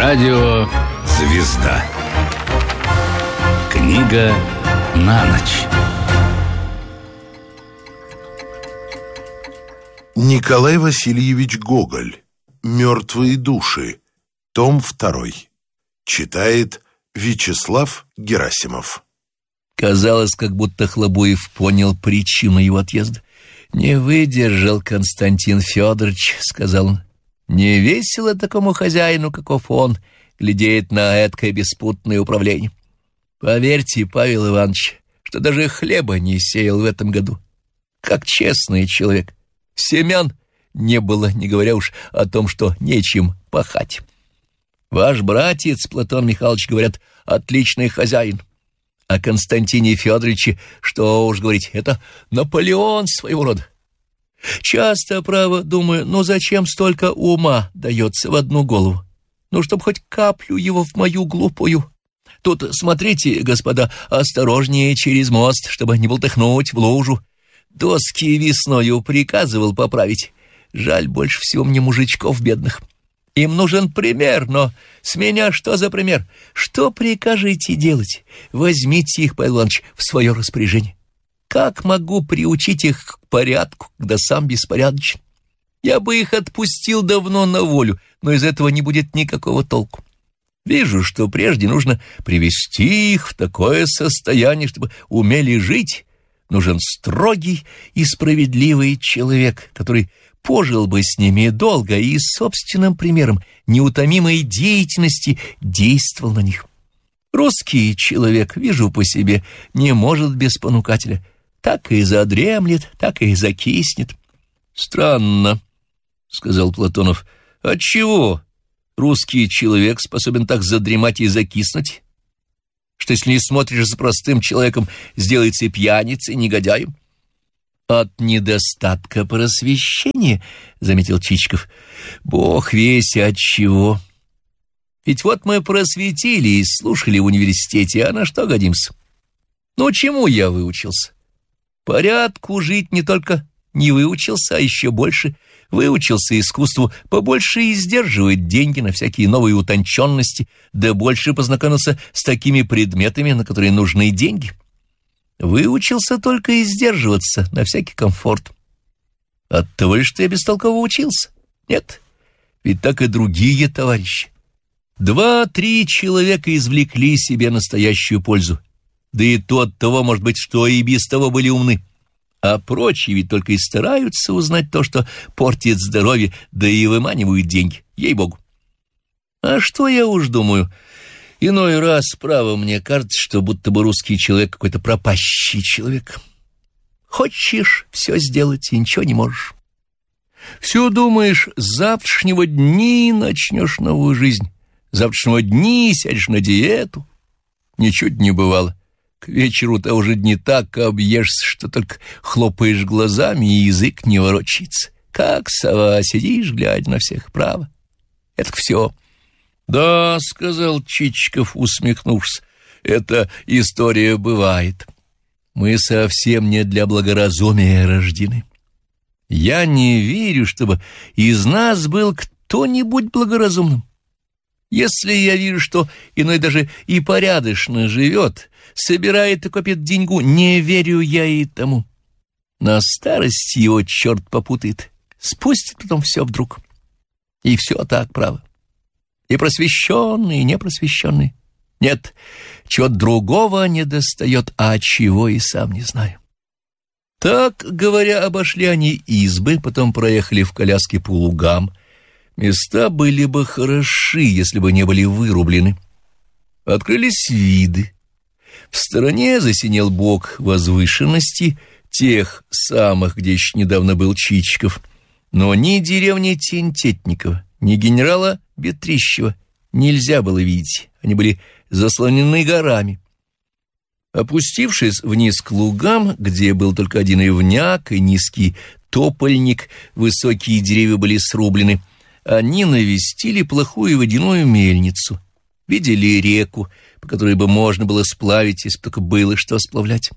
Радио «Звезда». Книга на ночь. Николай Васильевич Гоголь. «Мертвые души». Том 2. Читает Вячеслав Герасимов. Казалось, как будто Хлобуев понял причину его отъезда. «Не выдержал Константин Федорович», — сказал он. «Не весело такому хозяину, каков он, глядеть на эткое беспутное управление. Поверьте, Павел Иванович, что даже хлеба не сеял в этом году. Как честный человек. Семян не было, не говоря уж о том, что нечем пахать. Ваш братец, Платон Михайлович, говорят, отличный хозяин. О Константине Федоровиче, что уж говорить, это Наполеон своего рода. Часто, право, думаю, зачем столько ума дается в одну голову? Чтоб хоть каплю его в мою глупую. Тут, смотрите, господа, осторожнее через мост, чтобы не болтыхнуть в лужу. Доски весною приказывал поправить. Жаль больше всего мне мужичков бедных. Им нужен пример, но с меня что за пример? Что прикажете делать? Возьмите их, Павел Иванович, в свое распоряжение. Как могу приучить их к порядку, когда сам беспорядочен? Я бы их отпустил давно на волю, но из этого не будет никакого толку. Вижу, что прежде нужно привести их в такое состояние, чтобы умели жить. Нужен строгий и справедливый человек, который пожил бы с ними долго и собственным примером неутомимой деятельности действовал на них. Русский человек, вижу по себе, не может без понукателя. Так и задремлет, так и закиснет. Странно, — сказал Платонов. Отчего русский человек способен так задремать и закиснуть? Что если не смотришь за простым человеком, сделается и пьяницей, и негодяем? От недостатка просвещения, — заметил Чичиков. Бог весть от чего. Ведь вот мы просветили и слушали в университете, а на что годимся? Чему я выучился? Порядку жить не только не выучился, а еще больше выучился искусству побольше и сдерживать деньги на всякие новые утонченности, да больше познакомился с такими предметами, на которые нужны деньги. Выучился только и сдерживаться на всякий комфорт. Оттого ли, что я бестолково учился? Нет, ведь так и другие товарищи. 2-3 человека извлекли себе настоящую пользу. Да и то от того, может быть, что и без того были умны. А прочие ведь только и стараются узнать то, что портит здоровье, да и выманивают деньги, ей-богу. А что я уж думаю? Иной раз, право, мне кажется, что будто бы русский человек какой-то пропащий человек. Хочешь все сделать и ничего не можешь. Все думаешь, с завтрашнего дня начнешь новую жизнь, с завтрашнего дня сядешь на диету. Ничуть не бывало. К вечеру-то уже не так объешься, что только хлопаешь глазами, и язык не ворочается. Как сова сидишь, глядя на всех, право. Это все. «Да, — сказал Чичиков, усмехнувшись, — эта история бывает. Мы совсем не для благоразумия рождены. Я не верю, чтобы из нас был кто-нибудь благоразумным. Если я вижу, что иной даже и порядочно живет, собирает и копит деньгу, не верю я и тому. На старости его черт попутает, спустит потом все вдруг. И все так, право. И просвещенный, и непросвещенный. Нет, чего-то другого не достает, а чего и сам не знаю». Так, говоря, обошли они избы, потом проехали в коляске по лугам. Места были бы хороши, если бы не были вырублены. Открылись виды. В стороне засинел бок возвышенности, тех самых, где еще недавно был Чичиков. Но ни деревни Тентетникова, ни генерала Бетрищева нельзя было видеть. Они были заслонены горами. Опустившись вниз к лугам, где был только один ивняк и низкий топольник, высокие деревья были срублены, они навестили плохую водяную мельницу, видели реку, по которой бы можно было сплавить, если бы только было что сплавлять.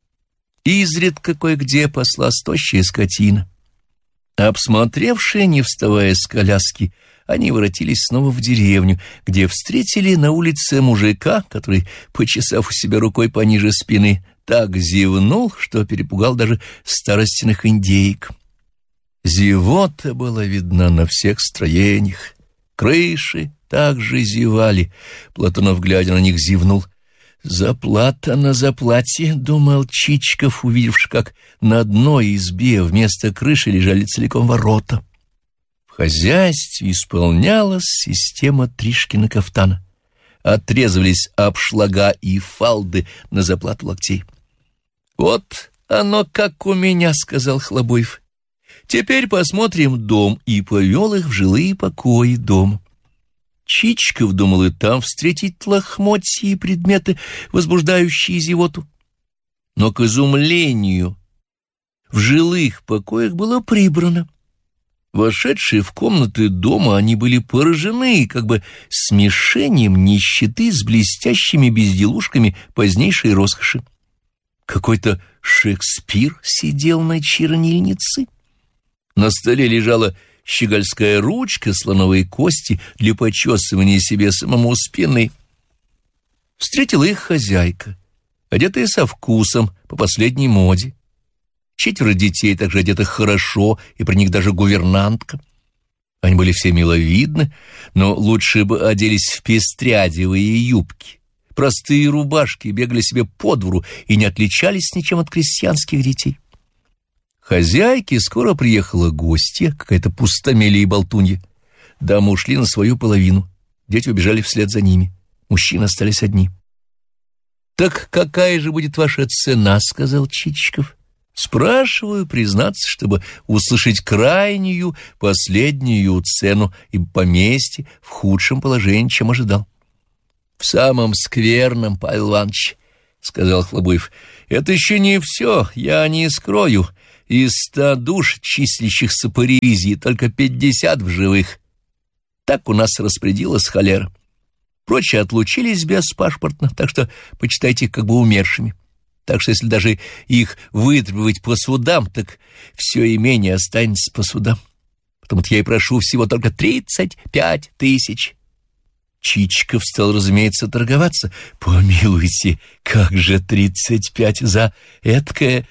Изредка кое-где паслась тощая скотина. Обсмотревшие, не вставая с коляски, они воротились снова в деревню, где встретили на улице мужика, который, почесав у себя рукой пониже спины, так зевнул, что перепугал даже старостиных индейок. Зевота была видна на всех строениях. Крыши также зевали. Платонов, глядя на них, зевнул. «Заплата на заплате», — думал Чичиков, увидевши, как на одной избе вместо крыши лежали целиком ворота. В хозяйстве исполнялась система Тришкина кафтана. Отрезывались обшлага и фалды на заплату локтей. «Вот оно как у меня», — сказал Хлобоев. «Теперь посмотрим дом», и повел их в жилые покои дома. Чичиков думал и там встретить лохмотья и предметы, возбуждающие зевоту. Но, к изумлению, в жилых покоях было прибрано. Вошедшие в комнаты дома, они были поражены как бы смешением нищеты с блестящими безделушками позднейшей роскоши. Какой-то Шекспир сидел на чернильнице. На столе лежала щегольская ручка, слоновые кости для почесывания себе самому спины. Встретила их хозяйка, одетая со вкусом, по последней моде. 4 детей также одетых хорошо, и при них даже гувернантка. Они были все миловидны, но лучше бы оделись в пестрядевые юбки. Простые рубашки бегали себе по двору и не отличались ничем от крестьянских детей. Хозяйке скоро приехала гостья, какая-то пустомелия и болтунья. Дамы ушли на свою половину, дети убежали вслед за ними. Мужчины остались одни. «Так какая же будет ваша цена?» — сказал Чичиков. «Спрашиваю, признаться, чтобы услышать крайнюю, последнюю цену, ибо поместье в худшем положении, чем ожидал». «В самом скверном, Павел Иванович», — сказал Хлобоев. «Это еще не все, я не скрою. Из 100 душ, числящихся по ревизии, только 50 в живых. Так у нас распорядилась холера. Прочие отлучились беспашпортно, так что почитайте их как бы умершими. Так что если даже их вытребовать по судам, так все имение останется по судам. Потому-то я и прошу всего только 35 тысяч». Чичиков стал, разумеется, торговаться. «Помилуйте, как же 35 за эткое?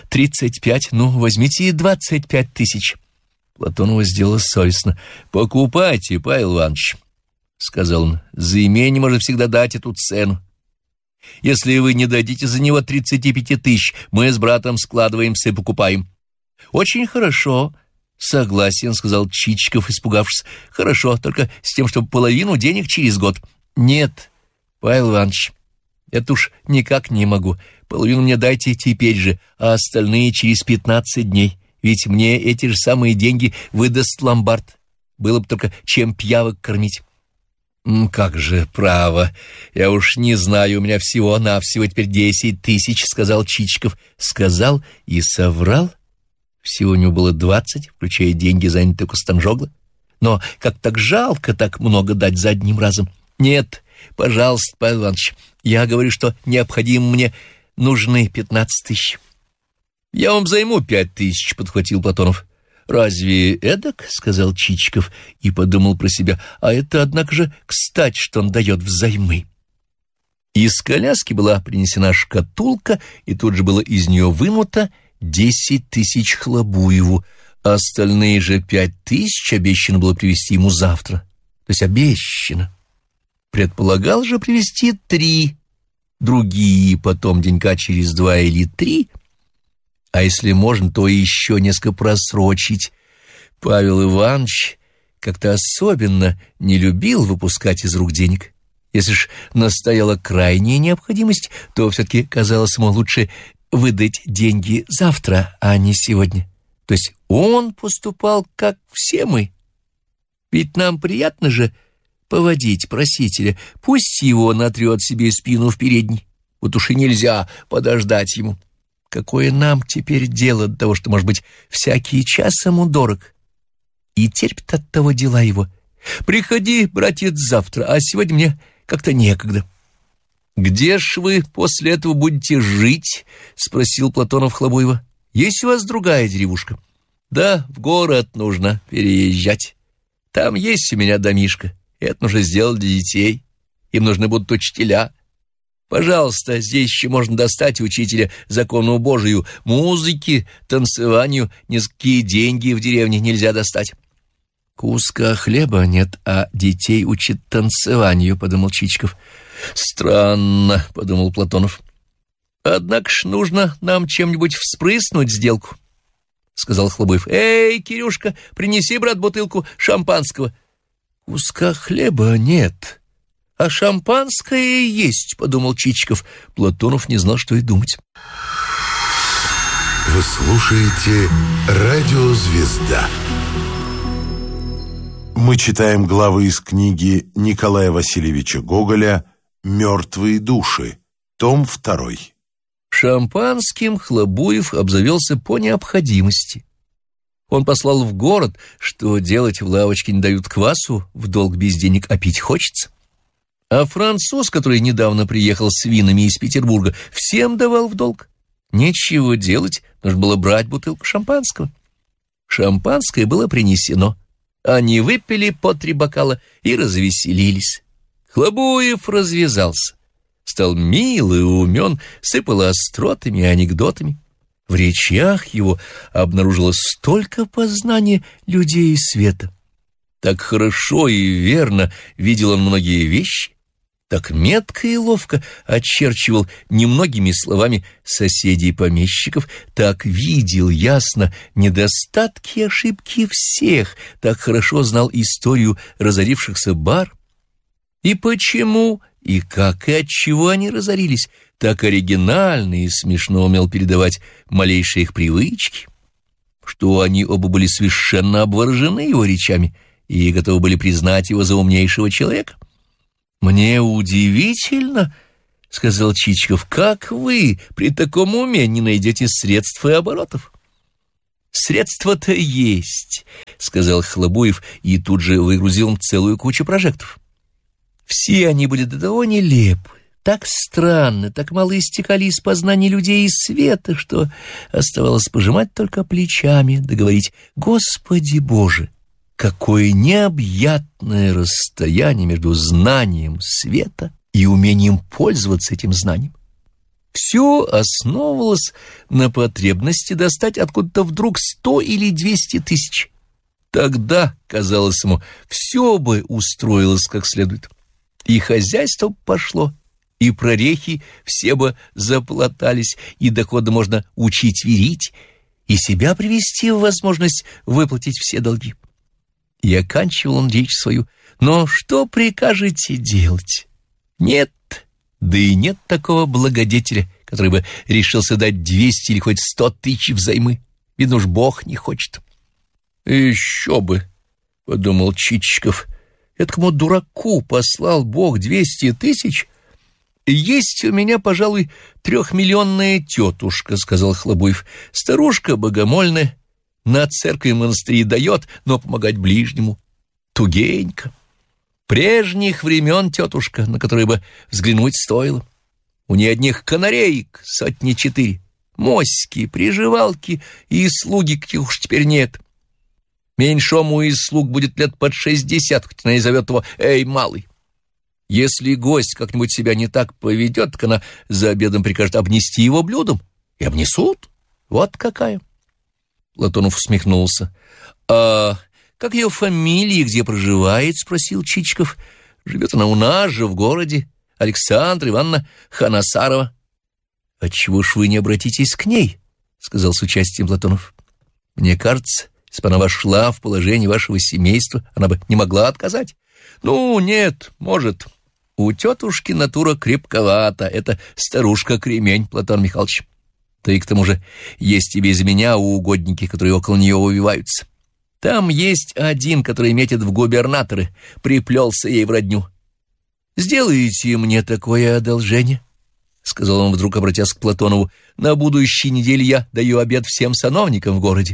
35, ну, возьмите и 25 тысяч». Платонова сделала совестно. «Покупайте, Павел Иванович», — сказал он. «За имение можно всегда дать эту цену. Если вы не дадите за него 35 тысяч, мы с братом складываемся и покупаем». «Очень хорошо, согласен», — сказал Чичиков, испугавшись. «Хорошо, только с тем, чтобы половину денег через год». «Нет, Павел Иванович, это уж никак не могу. Половину мне дайте теперь же, а остальные через 15 дней. Ведь мне эти же самые деньги выдаст ломбард. Было бы только чем пьявок кормить». «Как же, право, я уж не знаю, у меня всего-навсего теперь 10 тысяч», — сказал Чичиков. Сказал и соврал. Всего у него было 20, включая деньги, занятые Костанжогла. Но как так жалко так много дать за одним разом. «Нет, пожалуйста, Павел Иванович, я говорю, что необходимо мне, нужны 15 тысяч». «Я вам займу 5 тысяч», — подхватил Платонов. «Разве эдак?» — сказал Чичиков и подумал про себя. «А это, однако же, кстати, что он дает взаймы». Из коляски была принесена шкатулка, и тут же было из нее вынуто 10 тысяч Хлобуеву. Остальные же 5 тысяч обещано было привезти ему завтра. То есть обещано. Предполагал же привезти 3, другие потом денька через 2 или 3. А если можно, то еще несколько просрочить. Павел Иванович как-то особенно не любил выпускать из рук денег. Если ж настояла крайняя необходимость, то все-таки казалось ему лучше выдать деньги завтра, а не сегодня. То есть он поступал, как все мы. Ведь нам приятно же поводить просителя, пусть его натрет себе спину в передней. Вот уж и нельзя подождать ему. Какое нам теперь дело до того, что, может быть, всякий час ему дорог? И терпит от того дела его. «Приходи, братец, завтра, а сегодня мне как-то некогда». «Где ж вы после этого будете жить?» — спросил Платонов Хлобуева. «Есть у вас другая деревушка?» «Да, в город нужно переезжать». Там есть у меня домишко. Это нужно сделать для детей. Им нужны будут учителя. Пожалуйста, здесь еще можно достать учителя закону Божию, музыке, танцеванию. Низкие деньги в деревне нельзя достать. Куска хлеба нет, а детей учат танцеванию, подумал Чичиков. Странно, подумал Платонов. Однако ж нужно нам чем-нибудь вспрыснуть сделку, сказал Хлобуев. Эй, Кирюшка, принеси, брат, бутылку шампанского. Куска хлеба нет, а шампанское есть, подумал Чичиков. Платонов не знал, что и думать. Вы слушаете «Радио Звезда». Мы читаем главы из книги Николая Васильевича Гоголя «Мертвые души», том 2. Шампанским Хлобуев обзавелся по необходимости. Он послал в город, что делать в лавочке не дают квасу, в долг без денег, а пить хочется. А француз, который недавно приехал с винами из Петербурга, всем давал в долг. Нечего делать, нужно было брать бутылку шампанского. Шампанское было принесено. Они выпили по 3 бокала и развеселились. Хлобуев развязался. Стал мил и умен, сыпал остротами и анекдотами. В речах его обнаружилось столько познания людей и света. Так хорошо и верно видел он многие вещи, так метко и ловко очерчивал немногими словами соседей помещиков, так видел ясно недостатки и ошибки всех, так хорошо знал историю разорившихся бар. И почему, и как, и отчего они разорились, так оригинально и смешно умел передавать малейшие их привычки, что они оба были совершенно обворожены его речами и готовы были признать его за умнейшего человека. «Мне удивительно, — сказал Чичиков, — как вы при таком уме не найдете средств и оборотов». «Средства-то есть, — сказал Хлобуев и тут же выгрузил им целую кучу прожектов. Все они были до того нелепы, так странно, так мало истекали из познания людей и света, что оставалось пожимать только плечами, да говорить: «Господи Боже, какое необъятное расстояние между знанием света и умением пользоваться этим знанием». Все основывалось на потребности достать откуда-то вдруг 100 или 200 тысяч. Тогда, казалось ему, все бы устроилось как следует. И хозяйство пошло, и прорехи все бы заплатались, и доходы можно учить верить, и себя привести в возможность выплатить все долги. И оканчивал он речь свою: «Но что прикажете делать? Нет, да и нет такого благодетеля, который бы решился дать 200 или хоть 100 тысяч взаймы. Видно уж, Бог не хочет». «Еще бы, — подумал Чичиков, — этому дураку послал Бог 200 тысяч. Есть у меня, пожалуй, 3-миллионная тетушка, — сказал Хлобуев. Старушка богомольная, на церкви и монастыри дает, но помогать ближнему тугенько. Прежних времен тетушка, на которой бы взглянуть стоило. У нее одних канареек 4 моськи, приживалки и слуги, каких уж теперь нет. Меньшому из слуг будет лет под 60, хоть она и зовет его: «Эй, малый». Если гость как-нибудь себя не так поведет, так она за обедом прикажет обнести его блюдом. И обнесут. Вот какая. Платонов усмехнулся. «А как ее фамилия, где проживает?» — спросил Чичиков. «Живет она у нас же, в городе. Александра Ивановна Ханасарова». «Отчего ж вы не обратитесь к ней?» — сказал с участием Платонов. «Мне кажется, если бы она вошла в положение вашего семейства, она бы не могла отказать». «Ну, нет, может. У тетушки натура крепковата. Это старушка-кремень, Платон Михайлович. Да и к тому же есть и без меня угодники, которые около нее увиваются. Там есть один, который метит в губернаторы, приплелся ей в родню. Сделаете мне такое одолжение?» — сказал он вдруг, обратясь к Платонову. «На будущей неделе я даю обед всем сановникам в городе».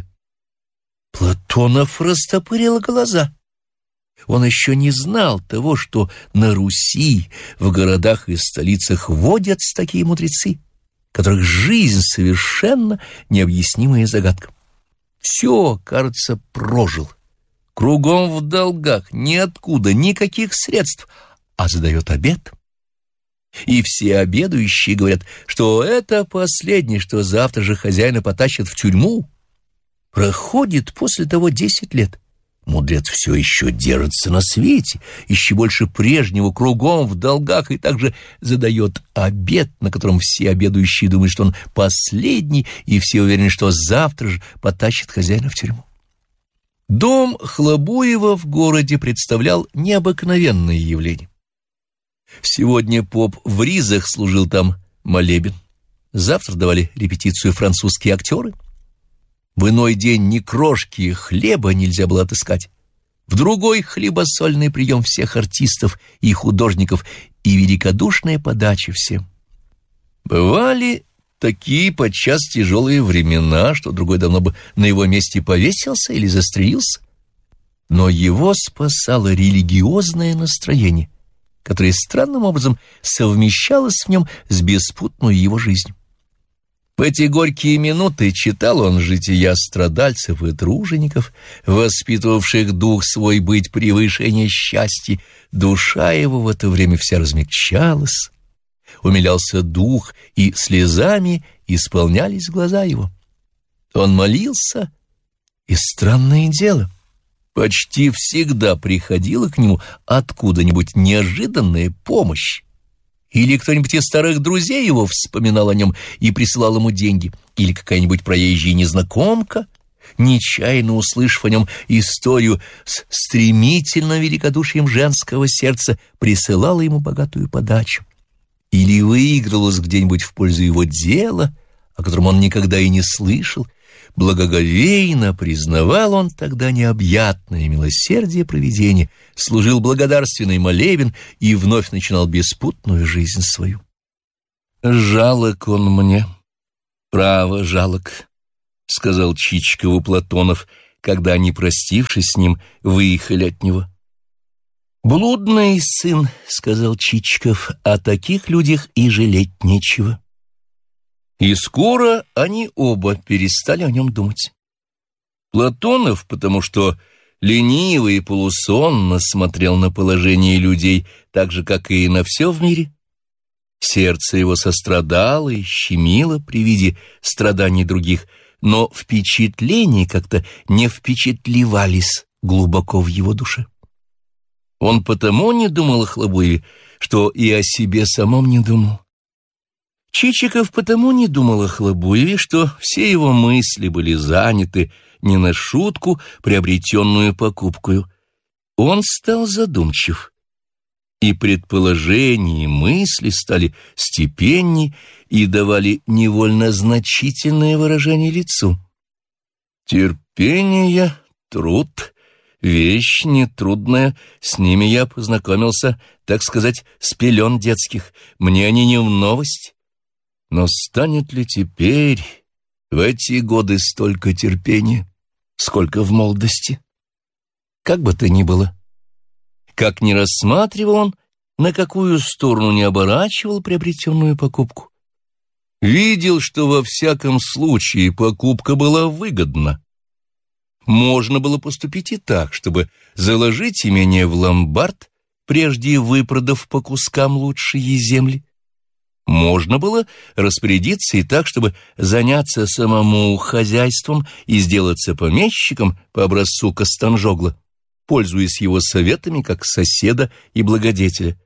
Платонов растопырил глаза. Он еще не знал того, что на Руси, в городах и столицах водятся такие мудрецы, которых жизнь совершенно необъяснимая загадка. Все, кажется, прожил, кругом в долгах, ниоткуда, никаких средств, а задает обед. И все обедающие говорят, что это последнее, что завтра же хозяина потащат в тюрьму. Проходит после того 10 лет. Мудрец все еще держится на свете, еще больше прежнего, кругом в долгах, и также задает обед, на котором все обедающие думают, что он последний, и все уверены, что завтра же потащит хозяина в тюрьму. Дом Хлобуева в городе представлял необыкновенное явление. Сегодня поп в ризах служил там молебен. Завтра давали репетицию французские актеры. В иной день ни крошки хлеба нельзя было отыскать. В другой — хлебосольный прием всех артистов и художников и великодушная подача всем. Бывали такие подчас тяжелые времена, что другой давно бы на его месте повесился или застрелился. Но его спасало религиозное настроение, которое странным образом совмещалось в нем с беспутной его жизнью. В эти горькие минуты читал он жития страдальцев и тружеников, воспитывавших дух свой быть превыше несчастья. Душа его в это время вся размягчалась, умилялся дух, и слезами исполнялись глаза его. Он молился, и странное дело, почти всегда приходила к нему откуда-нибудь неожиданная помощь. Или кто-нибудь из старых друзей его вспоминал о нем и присылал ему деньги, или какая-нибудь проезжая незнакомка, нечаянно услышав о нем историю с стремительным великодушием женского сердца, присылала ему богатую подачу. Или выигралась где-нибудь в пользу его дела, о котором он никогда и не слышал. Благоговейно признавал он тогда необъятное милосердие провидения, служил благодарственный молебен и вновь начинал беспутную жизнь свою. «Жалок он мне, право жалок», — сказал Чичкову Платонов, когда они, простившись с ним, выехали от него. «Блудный сын», — сказал Чичков, — «о таких людях и жалеть нечего». И скоро они оба перестали о нем думать. Платонов, потому что лениво и полусонно смотрел на положение людей, так же, как и на все в мире. Сердце его сострадало и щемило при виде страданий других, но впечатления как-то не впечатлевались глубоко в его душе. Он потому не думал о Хлобуеве, что и о себе самом не думал. Чичиков потому не думал о Хлобуеве, что все его мысли были заняты не на шутку, приобретенную покупкою. Он стал задумчив, и предположения, и мысли стали степенней и давали невольно значительное выражение лицу. Терпение, труд, вещь нетрудная, с ними я познакомился, так сказать, с пелен детских, мне они не в новость. Но станет ли теперь в эти годы столько терпения, сколько в молодости? Как бы то ни было, как ни рассматривал он, на какую сторону не оборачивал приобретенную покупку, видел, что во всяком случае покупка была выгодна. Можно было поступить и так, чтобы заложить имение в ломбард, прежде выпродав по кускам лучшие земли. Можно было распорядиться и так, чтобы заняться самому хозяйством и сделаться помещиком по образцу Костанжогла, пользуясь его советами как соседа и благодетеля.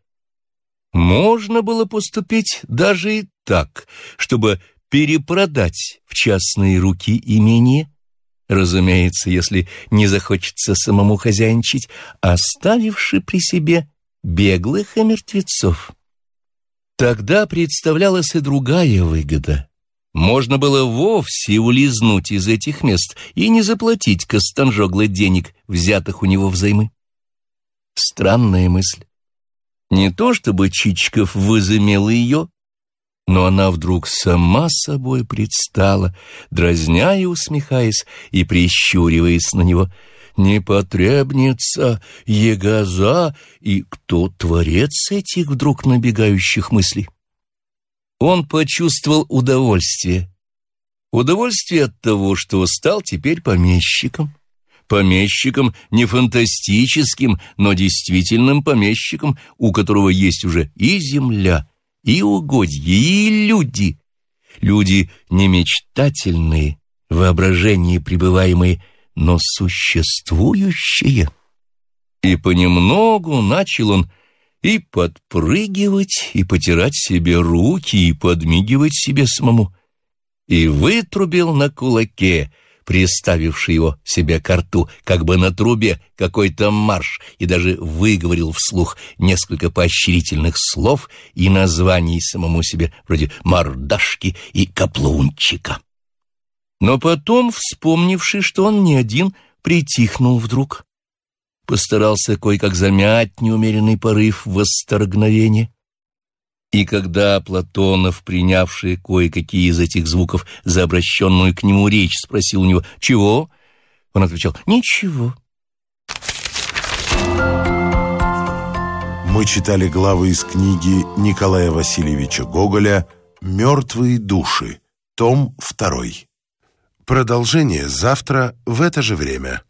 Можно было поступить даже и так, чтобы перепродать в частные руки имение, разумеется, если не захочется самому хозяйничать, оставивши при себе беглых и мертвецов. Тогда представлялась и другая выгода. Можно было вовсе улизнуть из этих мест и не заплатить Костанжогла денег, взятых у него взаймы. Странная мысль. Не то чтобы Чичиков возымел ее, но она вдруг сама собой предстала, дразня и усмехаясь и прищуриваясь на него. Не потребница, егоза, и кто творец этих вдруг набегающих мыслей? Он почувствовал удовольствие. Удовольствие от того, что стал теперь помещиком, помещиком не фантастическим, но действительным помещиком, у которого есть уже и земля, и угодья, и люди. Люди не мечтательные, в воображении пребываемые, но существующие. И понемногу начал он и подпрыгивать, и потирать себе руки, и подмигивать себе самому, и вытрубил на кулаке, приставивший его себе ко рту, как бы на трубе, какой-то марш, и даже выговорил вслух несколько поощрительных слов и названий самому себе, вроде «мордашки» и «каплунчика». Но потом, вспомнивши, что он не один, притихнул вдруг, постарался кое-как замять неумеренный порыв восторгновения. И когда Платонов, принявший кое-какие из этих звуков за обращенную к нему речь, спросил у него «Чего?», он отвечал «Ничего». Мы читали главы из книги Николая Васильевича Гоголя «Мертвые души», том 2. Продолжение завтра в это же время.